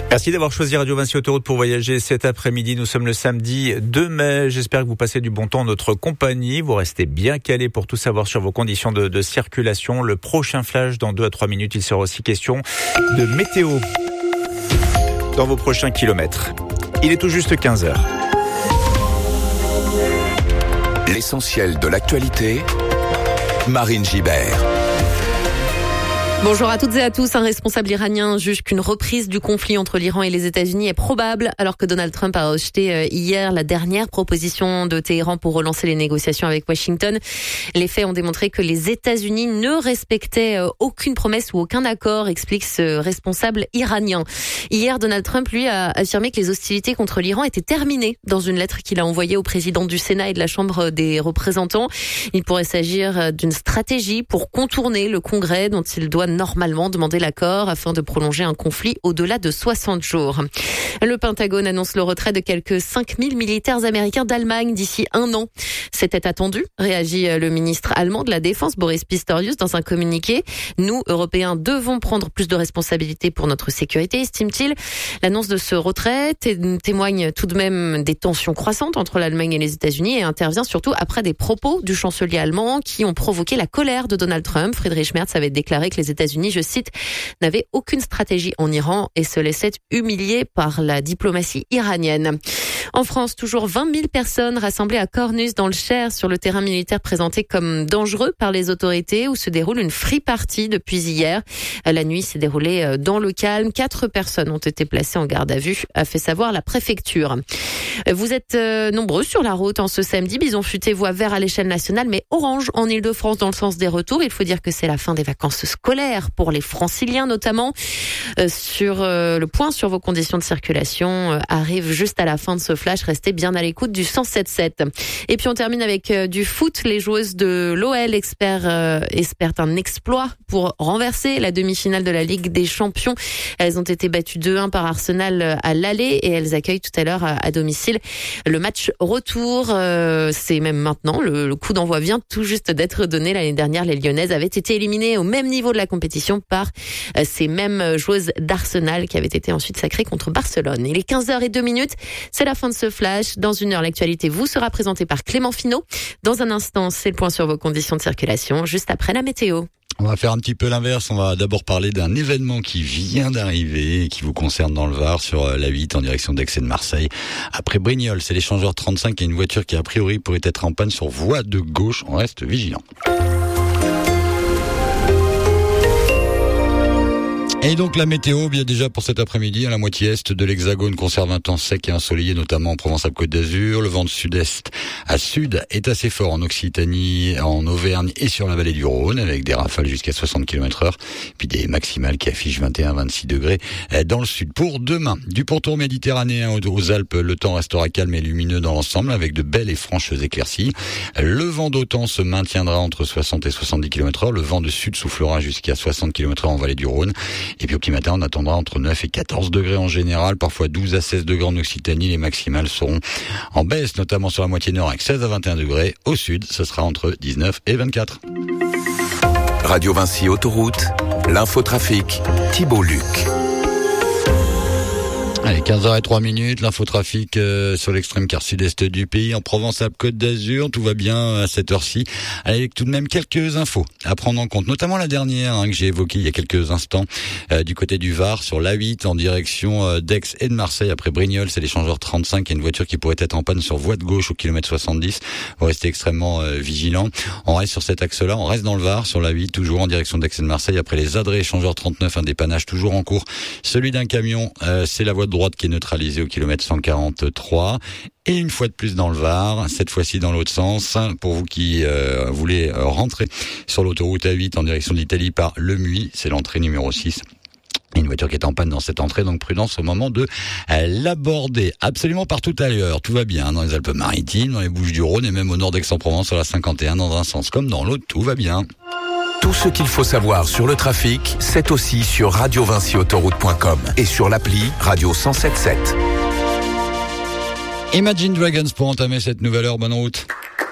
Merci d'avoir choisi Radio Vinci Autoroute pour voyager cet après-midi. Nous sommes le samedi 2 mai. J'espère que vous passez du bon temps en notre compagnie. Vous restez bien calés pour tout savoir sur vos conditions de circulation. Le prochain flash dans 2 à 3 minutes, il sera aussi question de météo dans vos prochains kilomètres. Il est tout juste 15h. L'essentiel de l'actualité, Marine Gibert. Bonjour à toutes et à tous. Un responsable iranien juge qu'une reprise du conflit entre l'Iran et les États-Unis est probable, alors que Donald Trump a rejeté hier la dernière proposition de Téhéran pour relancer les négociations avec Washington. Les faits ont démontré que les États-Unis ne respectaient aucune promesse ou aucun accord, explique ce responsable iranien. Hier, Donald Trump, lui, a affirmé que les hostilités contre l'Iran étaient terminées dans une lettre qu'il a envoyée au président du Sénat et de la Chambre des représentants. Il pourrait s'agir d'une stratégie pour contourner le Congrès dont il doit normalement demander l'accord afin de prolonger un conflit au-delà de 60 jours. Le Pentagone annonce le retrait de quelques 5000 militaires américains d'Allemagne d'ici 1 an. C'était attendu, réagit le ministre allemand de la Défense, Boris Pistorius, dans un communiqué. Nous, Européens, devons prendre plus de responsabilités pour notre sécurité, estime-t-il. L'annonce de ce retrait témoigne tout de même des tensions croissantes entre l'Allemagne et les États-Unis et intervient surtout après des propos du chancelier allemand qui ont provoqué la colère de Donald Trump. Friedrich Merz avait déclaré que les États-Unis, je cite, n'avaient aucune stratégie en Iran et se laissaient humilier par la diplomatie iranienne. En France, toujours 20 000 personnes rassemblées à Cornus dans le Cher sur le terrain militaire présenté comme dangereux par les autorités où se déroule une free party depuis hier. La nuit s'est déroulée dans le calme. 4 personnes ont été placées en garde à vue, a fait savoir la préfecture. Vous êtes nombreux sur la route en ce samedi. Bison futé voit vert à l'échelle nationale, mais orange en Ile-de-France dans le sens des retours. Il faut dire que c'est la fin des vacances scolaires pour les franciliens notamment. Le point sur vos conditions de circulation arrive juste à la fin de ce flash. Restez bien à l'écoute du 107.7. Et puis on termine avec du foot. Les joueuses de l'OL espèrent un exploit pour renverser la demi-finale de la Ligue des Champions. Elles ont été battues 2-1 par Arsenal à l'aller et elles accueillent tout à l'heure à domicile le match retour. C'est même maintenant. Le coup d'envoi vient tout juste d'être donné. L'année dernière, les Lyonnaises avaient été éliminées au même niveau de la compétition par ces mêmes joueuses d'Arsenal qui avaient été ensuite sacrées contre Barcelone. Il est 15h02. C'est la fin de ce flash. Dans 1 heure, l'actualité vous sera présentée par Clément Finot. Dans un instant, c'est le point sur vos conditions de circulation, juste après la météo. On va faire un petit peu l'inverse. On va d'abord parler d'un événement qui vient d'arriver et qui vous concerne dans le Var sur la 8 en direction d'Aix et de Marseille. Après Brignoles, c'est l'échangeur 35 et une voiture qui a priori pourrait être en panne sur voie de gauche. On reste vigilant. Et donc la météo, bien déjà pour cet après-midi, à la moitié est de l'Hexagone conserve un temps sec et ensoleillé, notamment en Provence-Alpes-Côte d'Azur. Le vent de sud-est à sud est assez fort en Occitanie, en Auvergne et sur la vallée du Rhône, avec des rafales jusqu'à 60 km/h, puis des maximales qui affichent 21-26 degrés dans le sud. Pour demain, du pourtour méditerranéen aux Alpes, le temps restera calme et lumineux dans l'ensemble, avec de belles et franches éclaircies. Le vent d'OTAN se maintiendra entre 60 et 70 km/h. Le vent de sud soufflera jusqu'à 60 km/h en vallée du Rhône. Et puis au petit matin, on attendra entre 9 et 14 degrés en général, parfois 12 à 16 degrés en Occitanie. Les maximales seront en baisse, notamment sur la moitié nord avec 16 à 21 degrés. Au sud, ce sera entre 19 et 24. Radio Vinci Autoroute, l'infotrafic, Thibault Luc. Allez, 15h03, l'infotrafic sur l'extrême quart sud-est du pays, en Provence-Alpes-Côte d'Azur. Tout va bien à cette heure-ci. Avec tout de même quelques infos à prendre en compte, notamment la dernière que j'ai évoquée il y a quelques instants, du côté du Var, sur l'A8 en direction d'Aix et de Marseille. Après Brignoles, c'est l'échangeur 35 et une voiture qui pourrait être en panne sur voie de gauche au kilomètre 70. Vous restez extrêmement vigilant. On reste sur cet axe-là, on reste dans le Var, sur l'A8, toujours en direction d'Aix et de Marseille. Après les adrets, échangeur 39, un dépannage toujours en cours. Celui d'un camion, c'est la voie de droite qui est neutralisée au kilomètre 143. Et une fois de plus dans le Var, cette fois-ci dans l'autre sens, pour vous qui voulez rentrer sur l'autoroute A8 en direction de l'Italie par Le Muy, c'est l'entrée numéro 6. Une voiture qui est en panne dans cette entrée, donc prudence au moment de l'aborder. Absolument partout ailleurs, tout va bien, dans les Alpes-Maritimes, dans les Bouches-du-Rhône et même au nord d'Aix-en-Provence sur la 51, dans un sens comme dans l'autre, tout va bien. Tout ce qu'il faut savoir sur le trafic, c'est aussi sur radiovinciautoroute.com et sur l'appli Radio 107.7. Imagine Dragons pour entamer cette nouvelle heure, bonne route.